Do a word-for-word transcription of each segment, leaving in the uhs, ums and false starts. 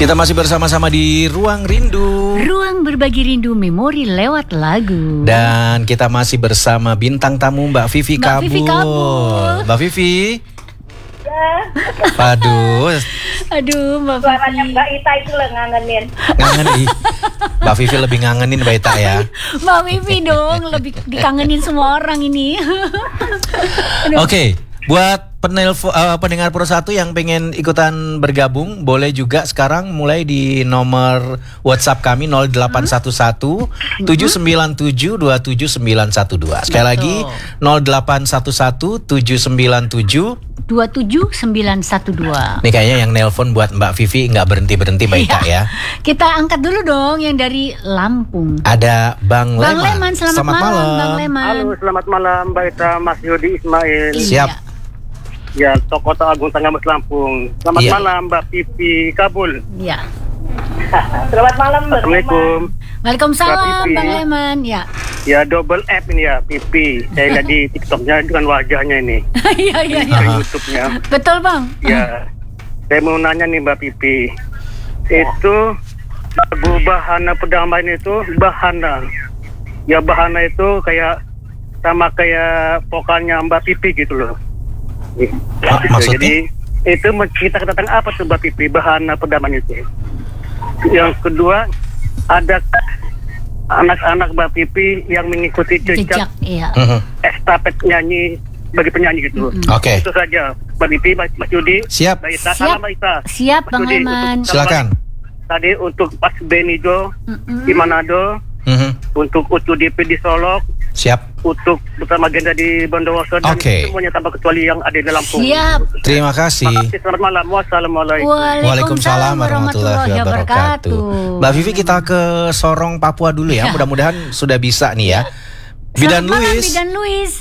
Kita masih bersama-sama di Ruang Rindu. Ruang berbagi rindu memori lewat lagu. Dan kita masih bersama bintang tamu Mbak Vivi Mbak Kabul. Vivi Kabul. Mbak Vivi. Ya. Aduh. Aduh, Mbak Suaranya Vivi. Mbak Ita itu lah ngangenin. Ngangen ih. Mbak Vivi lebih ngangenin Mbak Ita ya. Mbak Vivi dong, lebih dikangenin semua orang ini. Oke, okay, buat penelpon uh, pendengar Pro satu yang pengen ikutan bergabung, boleh juga sekarang mulai di nomor WhatsApp kami nol delapan satu satu tujuh sembilan tujuh dua tujuh sembilan satu dua. Sekali lagi nol delapan satu satu tujuh sembilan tujuh dua tujuh sembilan satu dua. Nih kayaknya yang nelpon buat Mbak Vivi nggak berhenti-berhenti Mbak Ita ya. Kita angkat dulu dong yang dari Lampung. Ada Bang, Bang Leman. Leman, selamat, Selamat malam, malam. Bang Leman. Halo, selamat malam Mbak Ita, Mas Yodi Ismail. Siap. Ya, Tokoh Agung Tanggamus Lampung. Selamat Iya. malam Mbak Vivi Kabul. Ya. Selamat malam Mbak Assalamualaikum. Waalaikumsalam Mbak Vivi. Bang Leman. Ya. Ya, double F ini ya, Vivi. Saya lihat di TikToknya dengan wajahnya ini. Iya, iya, iya. Di Aha. YouTube-nya. Betul, Bang. Ya, saya mau nanya nih Mbak Vivi. Itu lagu Bahana Perdamaian itu Bahana. Ya Bahana itu kayak sama kayak vokalnya Mbak Vivi gitu loh. Ma- maksudnya? Jadi itu menceritakan tentang apa tuh Mbak Vivi Bahana Perdamaian itu. Yang kedua, ada anak-anak Mbak Vivi yang mengikuti jejak Jejak, iya. Mhm. estafet nyanyi bagi penyanyi gitu. Oke. Itu saja Mbak Vivi, Mas Mas Yudi. Siap. Mbak Ita, Siap. salam Mbak Ita. Siap, Mas Bang Yudi, Leman. untuk- Silakan. Tadi untuk Pas Benido Mm-mm. di Manado, Mhm. untuk Utu D P di Solok, Siap. untuk Utama Agenda di Bondowoso, dan Oke. semuanya tanpa kecuali yang ada di Lampung. Siap. Terima kasih. Makasih, selamat malam. Wassalamualaikum. Waalaikumsalam warahmatullahi wabarakatuh. Mbak Vivi, kita ke Sorong Papua dulu ya. Ya. Mudah-mudahan sudah bisa nih ya. Bidan Selamat malam, Luis. Bidan Luis.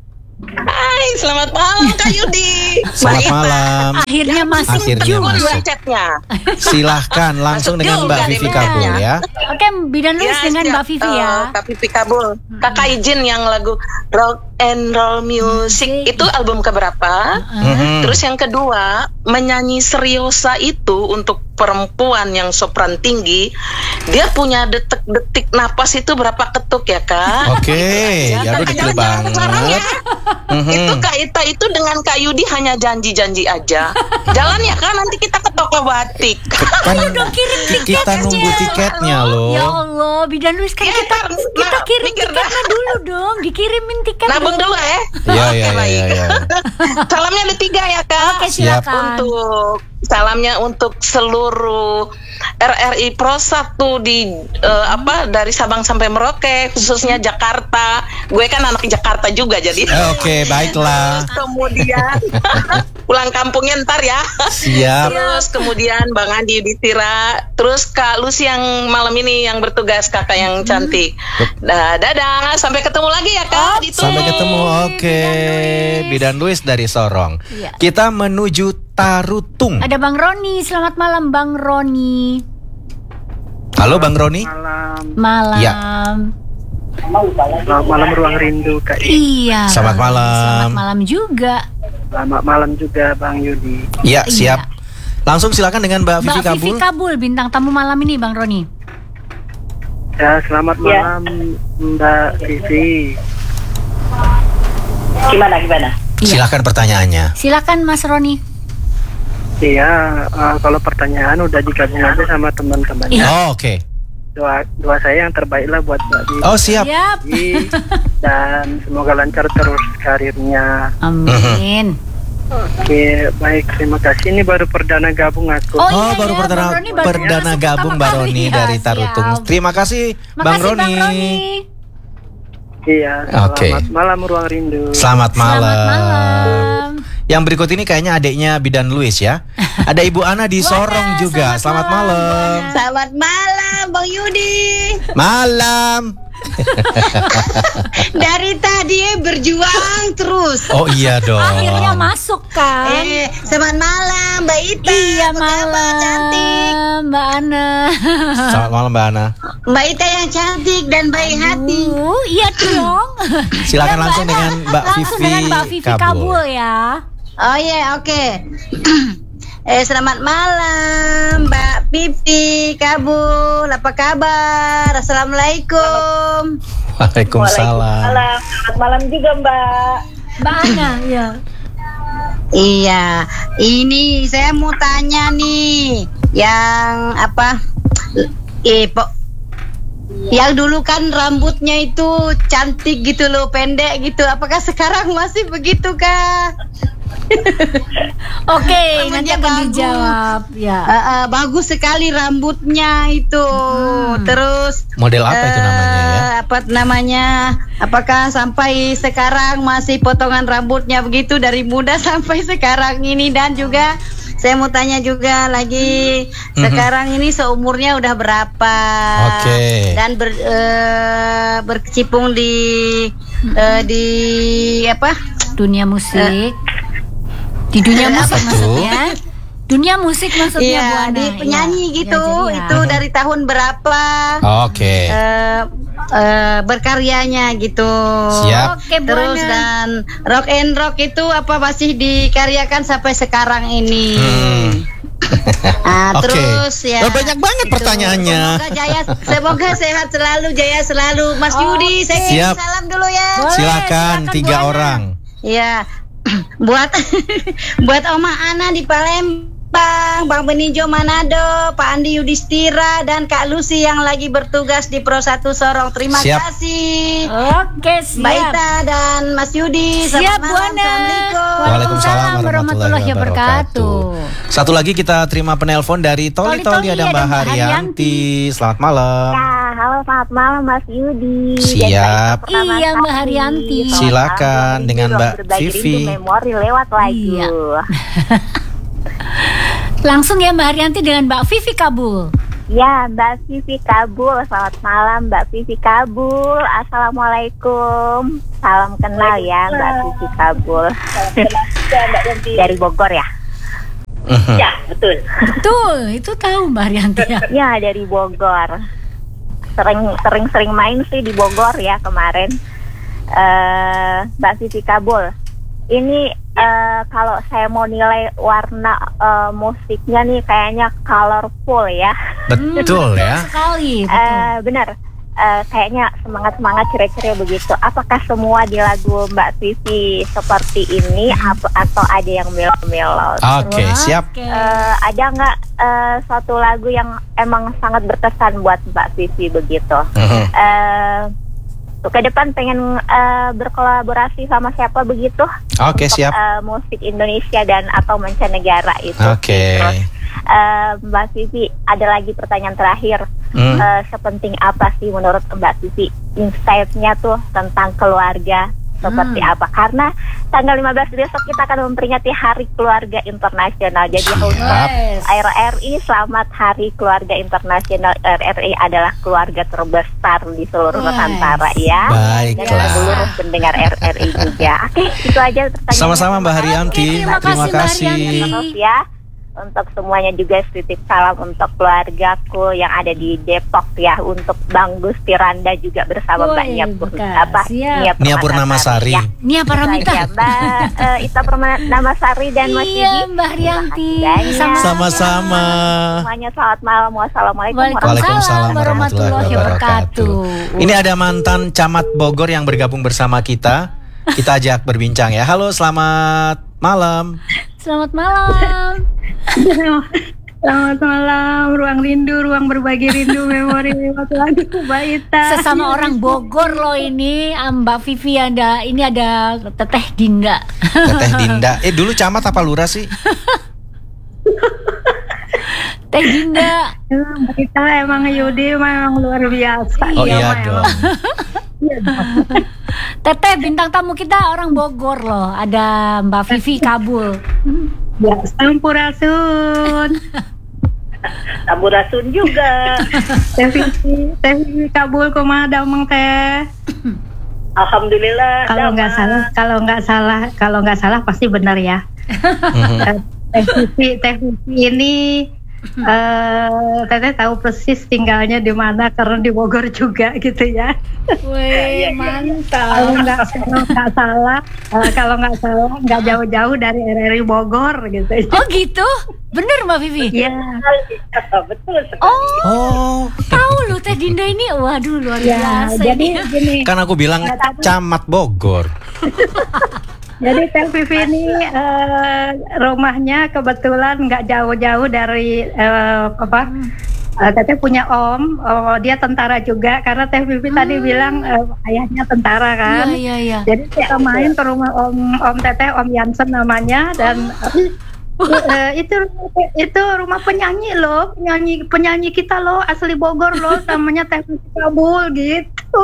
Hai, selamat malam Kak Yudi. Selamat Mbak Ita. malam. Akhirnya masuk Akhirnya juga. masuk. Dua chatnya. Silahkan langsung Masuk dengan juga Mbak nih Vivi bedanya. Kabul ya. Oke, Bidan Luis dengan siap. Mbak Vivi Eh, ya. Kak Vivi Kabul. Kakak izin yang lagu Rock and Roll Music Music. itu album keberapa? Mhm. Terus yang kedua, menyanyi seriosa itu untuk perempuan yang sopran tinggi, dia punya detik-detik napas itu berapa ketuk ya Kak? Oke, ya aku detail Jangan-jangan sekarang banget. ya. Mhm. Itu Kak Ita itu dengan Kak Yudi hanya janji-janji aja. Jalan ya Kak, nanti kita ke toko batik. Kan Udah kirim kita tiketnya. nunggu tiketnya Ya loh. Allah, Bidan Luis kan Ya, kita ntar, kita nah, kirim mikir tiketnya dah. dulu dong, dikirimin tiket Nabung dulu ya. Iya, iya, Oke, iya, baik. iya, iya. Salamnya ada tiga ya Kak. Oke, silakan. Untuk salamnya untuk seluruh R R I Pro satu di eh, apa dari Sabang sampai Merauke, khususnya Jakarta. Gue kan anak Jakarta juga jadi. Eh, Oke, baiklah. Terus kemudian pulang kampungnya ntar ya. Siap. Terus kemudian Bang Andi Ditira, terus Kak Lucy yang malam ini yang bertugas, kakak yang cantik. Dah, dadah, sampai ketemu lagi ya Kak. Ditunggu. Sampai ketemu. Oke, Bidan Luis dari Sorong. Iya. Kita menuju Tarutung. Ada Bang Roni, selamat malam Bang Roni. Halo Bang Roni. Malam, Malam. Ya. selamat malam Ruang Rindu Kak. Iya. Selamat Bang Roni. malam. Selamat malam juga. Selamat malam juga Bang Yudi. Ya, Iya. siap. Langsung silakan dengan Mbak Vivi Mbak Vivi Kabul. Kabul, bintang tamu malam ini Bang Roni. Ya, selamat Ya. malam Mbak Vivi. Gimana gimana? Iya. Silakan pertanyaannya. Silakan Mas Roni. Iya, eh, kalau pertanyaan udah digabung aja sama teman-teman. Iya. Oh, oke. Doa doa saya yang terbaik lah buat Mbak Vivi. Oh, siap. Siap. Dan semoga lancar terus karirnya. Amin. Oke, baik, terima kasih. Ini baru perdana gabung aku. Oh, Oh, iya, baru iya, perdana, Bang Roni baru perdana masuk gabung pertama Mbak kali. Roni Ya, dari Tarutung. siap. Terima kasih Bang Makasih Roni. Bang Roni. Iya, Oke. selamat malam Ruang Rindu. Selamat malam. Selamat malam. Yang berikut ini kayaknya adiknya Bidan Luis ya. Ada Ibu Ana di Wah, Sorong juga. selamat Selamat malam, malam. Bu Ana. Selamat malam Bang Yudi. Malam. Dari tadi berjuang terus. Oh iya dong. Akhirnya masuk kan? Eh, selamat malam Mbak Ita. Iya Apa kabar, malam, cantik. Mbak Ana. Selamat malam Mbak Ana. Mbak Ita yang cantik dan baik hati. Uh, iya dong. Silakan Ya, Mbak langsung Ana. dengan Mbak Langsung Vivi dengan Mbak Vivi Kabul. Kabul ya. Oh iya, oke. Eh selamat malam Mbak Pipi Kabul. Apa kabar? Assalamualaikum. Waalaikumsalam. Selamat malam juga Mbak. Mbak Ana, ya. Iya, ini saya mau tanya nih, yang apa? Eh, po, yang dulu kan rambutnya itu cantik gitu loh, pendek gitu. Apakah sekarang masih begitu kah? Oke, nanti Rambutnya akan bagus. dijawab. Ya. Uh, uh, bagus sekali rambutnya itu. Hmm. Terus Model apa itu namanya ya? eh, Apa namanya? Apakah sampai sekarang masih potongan rambutnya begitu dari muda sampai sekarang ini? Dan juga saya mau tanya juga lagi, Mhm. sekarang ini seumurnya udah berapa? Oke. Dan ber, eh, berkecimpung di eh, di apa? Dunia musik. Di dunia musik Apa tuh? maksudnya. Dunia musik maksudnya Bu Iya, Ana. di penyanyi Iya. gitu. Ya, jadi ya. Itu dari tahun berapa? Oke. eh eh, berkaryanya gitu. Siap. Oke, Bu Terus Ana. dan rock and rock itu apa masih dikaryakan sampai sekarang ini? Hmm. Ah, Oke. terus ya. Oh, banyak banget Itu. pertanyaannya. Semoga jaya, semoga sehat selalu, jaya selalu. Mas Yudi, saya kirim Siap. salam dulu ya. Boleh, Silakan silakan, tiga Bu Ana. orang. Ya. buat buat Oma Ana di Palembang, Bang Benijo Manado, Pak Andi Yudhistira dan Kak Lucy yang lagi bertugas di Pro satu Sorong. Terima Siap. kasih. Oke, siap. Mbak Ita dan Mas Yudi. Siap, Selamat Bu malam. Ana. Assalamualaikum. Waalaikumsalam warahmatullahi wabarakatuh. Satu lagi kita terima penelpon dari Toli Toli, Toli-Toli ada ada Mbak Mbak Haryanti. Selamat malam. Ya, halo selamat malam Mas Yudi. Siap. Dan Mbak Ita Iya, Mbak Pertamasa. Haryanti. Selamat Silakan malam, dengan Ruang Mbak Berbagi Vivi. Rindu Memori lewat lagu. Iya. Langsung ya Mbak Haryanti dengan Mbak Vivi Kabul. Ya, Mbak Vivi Kabul. Selamat malam Mbak Vivi Kabul. Assalamualaikum. Salam kenal ya Mbak Vivi Kabul. Dari Bogor ya? Mhm. Ya, betul. Betul, itu tahu Mbak Haryanti ya. Ya, dari Bogor. Sering sering sering main sih di Bogor ya kemarin. Eh, Mbak Vivi Kabul. Ini eh, kalau saya mau nilai warna eh, musiknya nih kayaknya colorful ya. Betul ya. Sekali, betul. Eh, benar. Eh, kayaknya semangat-semangat ceria-ceria begitu. Apakah semua di lagu Mbak Vivi seperti ini ap- atau ada yang melo-melo? Oke, siap. Oke. Eh, ada nggak eh, suatu lagu yang emang sangat berkesan buat Mbak Vivi begitu? Mhm. Eh, ke depan pengen eh, berkolaborasi sama siapa begitu? Oke, Untuk, siap. eh, musik Indonesia dan atau mancanegara itu. Oke. Terus, eh, Mbak Vivi, ada lagi pertanyaan terakhir. Hmm. Eh, sepenting apa sih menurut Mbak Vivi insight-nya tuh tentang keluarga seperti Hmm. apa? Karena tanggal lima belas besok kita akan memperingati Hari Keluarga Internasional. Jadi Siap. untuk Yes. R R I selamat Hari Keluarga Internasional. R R I adalah keluarga terbesar di seluruh Yes. Nusantara ya. Dan Baiklah. seluruh pendengar R R I juga. Oke, itu aja pertanyaannya. Sama-sama Mbak Haryanti. Oke, terima kasih, Mbak Haryanti. Terus ya, untuk semuanya juga titip salam untuk keluargaku yang ada di Depok ya, untuk Bang Gusti Randa juga bersama Woi, Mbak Nia Pur bukan. apa Siap. Nia Purnamasari. ya. Nia Itu Paramita. aja, Mbak eh, Ita Purnamasari dan Mas Iya, Yudi. Mbak Haryanti. Terima kasih banyak. Sama-sama. Semuanya selamat malam. Wassalamualaikum Waalaikumsalam warahmatullahi warahmatullahi wabarakatuh. wabarakatuh. Ini ada mantan camat Bogor yang bergabung bersama kita. Kita ajak berbincang ya. Halo, selamat malam. Selamat malam. Selamat malam, ruang rindu, ruang berbagi rindu, memori lewat lagu Mbak Ita. Sesama orang Bogor loh ini, Mbak Vivi ada, ini ada Teteh Dinda. Teteh Dinda. Eh dulu camat apa lurah sih? Teh Dinda. Mbak Ita emang Yudi memang luar biasa. Oh iya Mah, dong. emang. Iya dong. Teteh bintang tamu kita orang Bogor loh. Ada Mbak Vivi Kabul. Ya, sampurasun. Sampurasun juga. Teh Vivi, Teh Vivi Kabul kumaha damang teh. Alhamdulillah. Kalau nggak salah, kalau nggak salah, kalau nggak salah pasti benar ya. Mhm. Eh, Teh Vivi, Teh Vivi ini eh Teteh tahu persis tinggalnya di mana karena di Bogor juga gitu ya. Wih, Kalau mantap. nggak kalau nggak salah, eh, kalau nggak salah nggak jauh-jauh dari R R I Bogor gitu. Oh gitu? Bener Mbak Vivi? Iya. Oh, Oh, tahu lu Teh Dinda ini. Waduh, luar Ya, biasa. jadi ini. gini. kan aku bilang camat Bogor. Jadi Teh Vivi ini eh, rumahnya kebetulan nggak jauh-jauh dari eh, apa? eh, Teteh punya om, oh, dia tentara juga karena Teh Vivi tadi bilang eh, ayahnya tentara kan. Iya, iya, iya. Jadi kita main ke rumah om om Teteh, Om Yansen namanya dan eh, itu itu rumah penyanyi loh, penyanyi penyanyi kita loh asli Bogor loh, namanya Teh Vivi Kabul gitu.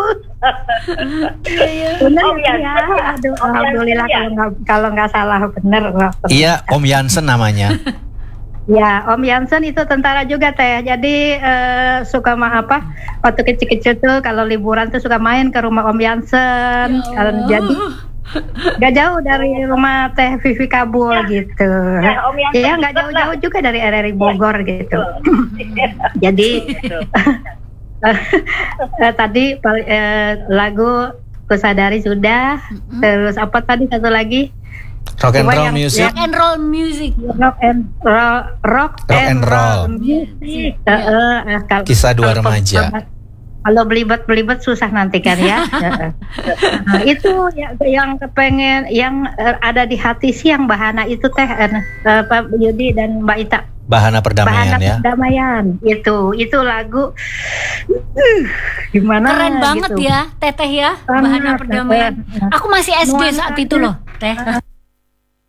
Bener ya? Aduh, alhamdulillah kalau nggak kalau nggak salah bener. Iya, Om Yansen namanya. Ya, Om Yansen itu tentara juga Teh. Jadi eh, suka mah apa? Waktu kecil-kecil tuh kalau liburan tuh suka main ke rumah Om Yansen. Kalau jadi nggak jauh dari rumah Teh Vivi Kabul gitu. Ya nggak jauh-jauh juga dari R R I Bogor gitu. Jadi eh, tadi eh, lagu Kusadari sudah. Terus apa tadi satu lagi? Rock and Coba roll yang- music. Rock and roll music. Rock and roll, rock, Rock and roll. music. Eh, eh, eh, kalau- Kisah dua kalau- remaja. Kalau belibet-belibet susah nanti kan ya. Heeh. Nah, itu ya, yang kepengen, yang eh, ada di hati sih yang Bahana itu Teh, eh, eh, Pak Yudi dan Mbak Ita. Bahana perdamaian Bahana ya. Perdamaian itu, itu lagu uh, gimana? Keren banget gitu. ya, Teteh ya. Banget, Bahana perdamaian. Teteh. Aku masih S D Nuansa saat itu loh, Teh.